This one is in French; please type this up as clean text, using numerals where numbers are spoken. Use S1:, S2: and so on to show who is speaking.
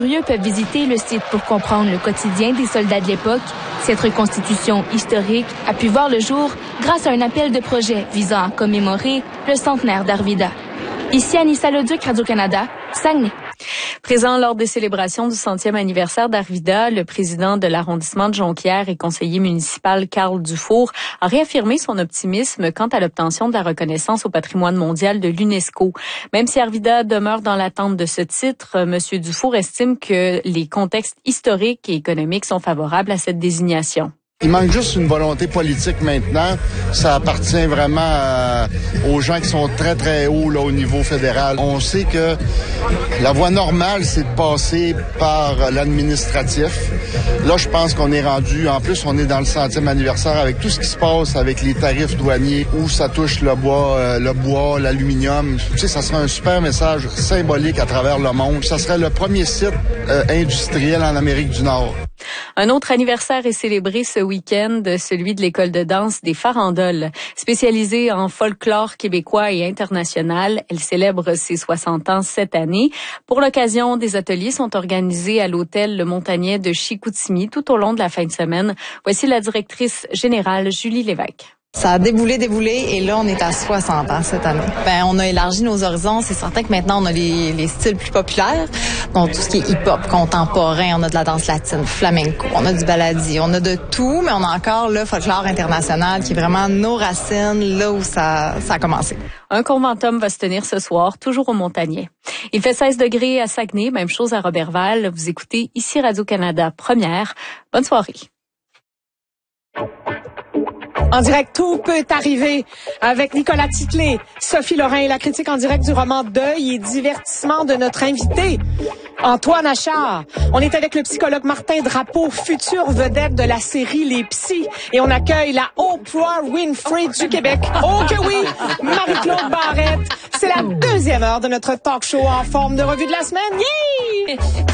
S1: Curieux peuvent visiter le site pour comprendre le quotidien des soldats de l'époque. Cette reconstitution historique a pu voir le jour grâce à un appel de projet visant à commémorer le centenaire d'Arvida. Ici Anissa Leduc, Radio-Canada, Saguenay.
S2: Présent lors des célébrations du 100e anniversaire d'Arvida, le président de l'arrondissement de Jonquière et conseiller municipal Carl Dufour a réaffirmé son optimisme quant à l'obtention de la reconnaissance au patrimoine mondial de l'UNESCO. Même si Arvida demeure dans l'attente de ce titre, M. Dufour estime que les contextes historiques et économiques sont favorables à cette désignation.
S3: Il manque juste une volonté politique maintenant. Ça appartient vraiment aux gens qui sont très, très hauts là, au niveau fédéral. On sait que la voie normale, c'est de passer par l'administratif. Là, je pense qu'on est rendu, en plus, on est dans le 100e anniversaire avec tout ce qui se passe avec les tarifs douaniers, où ça touche le bois, l'aluminium. Tu sais, ça serait un super message symbolique à travers le monde. Ça serait le premier site industriel en Amérique du Nord.
S2: Un autre anniversaire est célébré ce week-end, celui de l'école de danse des Farandoles. Spécialisée en folklore québécois et international, elle célèbre ses 60 ans cette année. Pour l'occasion, des ateliers sont organisés à l'hôtel Le Montagnet de Chicoutimi tout au long de la fin de semaine. Voici la directrice générale Julie Lévesque.
S4: Ça a déboulé et là, on est à 60 ans cette année. On a élargi nos horizons. C'est certain que maintenant, on a les styles plus populaires. Donc, tout ce qui est hip-hop, contemporain, on a de la danse latine, flamenco, on a du baladi, on a de tout, mais on a encore le folklore international qui est vraiment nos racines, là où ça a commencé.
S2: Un conventum va se tenir ce soir, toujours au Montagnet. Il fait 16 degrés à Saguenay, même chose à Roberval. Vous écoutez ici Radio-Canada Première. Bonne soirée.
S5: En direct, tout peut arriver avec Nicolas Titley, Sophie Lorrain et la critique en direct du roman Deuil et divertissement de notre invité, Antoine Achard. On est avec le psychologue Martin Drapeau, future vedette de la série Les Psys. Et on accueille la Oprah Winfrey du Québec. Oh que oui! Marie-Claude Barrette. C'est la deuxième heure de notre talk show en forme de revue de la semaine. Yeah!